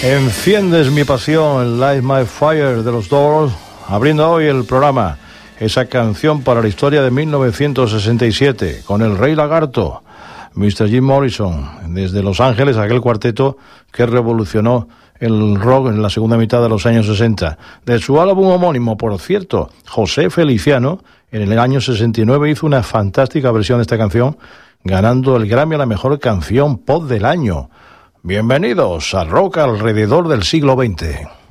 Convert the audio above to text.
Enciendes mi pasión, Light My Fire de los Doors, abriendo hoy el programa. Esa canción para la historia de 1967, con el Rey Lagarto, Mr. Jim Morrison, desde Los Ángeles, aquel cuarteto que revolucionó el rock en la segunda mitad de los años 60. De su álbum homónimo, por cierto, José Feliciano, en el año 69 hizo una fantástica versión de esta canción, ganando el Grammy a la mejor canción pop del año. Bienvenidos a Rock alrededor del siglo XX.